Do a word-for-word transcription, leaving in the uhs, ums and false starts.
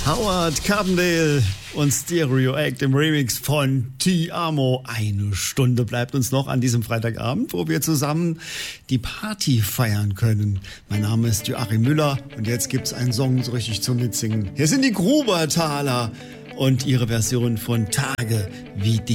Howard Carpendale und Stereo Act im Remix von Ti Amo. Eine Stunde bleibt uns noch an diesem Freitagabend, wo wir zusammen die Party feiern können. Mein Name ist Joachim Müller und jetzt gibt's einen Song so richtig zum Mitsingen. Hier sind die Grubertaler und ihre Version von Tage wie die.